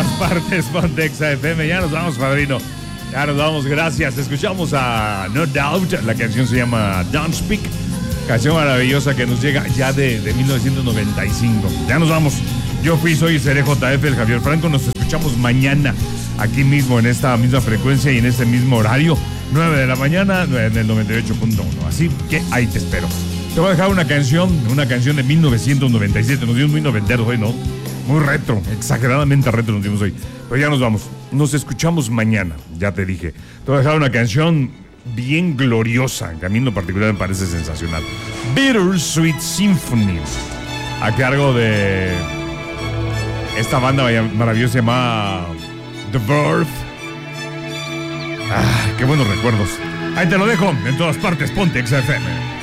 todas partes, Pontex FM. Ya nos vamos, padrino. Ya nos vamos, gracias. Escuchamos a No Doubt. La canción se llama Don't Speak. Canción maravillosa que nos llega ya de 1995. Ya nos vamos. Yo soy seré JF, el Javier Franco. Nos escuchamos mañana aquí mismo, en esta misma frecuencia y en este mismo horario. 9 de la mañana en el 98.1. Así que ahí te espero. Te voy a dejar una canción de 1997. Nos dimos muy noventeros hoy, ¿no? Muy retro, exageradamente retro nos dimos hoy. Pero ya nos vamos. Nos escuchamos mañana, ya te dije. Te voy a dejar una canción bien gloriosa, que a mí en lo particular me parece sensacional. Bittersweet Symphony, a cargo de esta banda maravillosa llamada The Verve. Qué buenos recuerdos. Ahí te lo dejo, en todas partes, Pontex FM.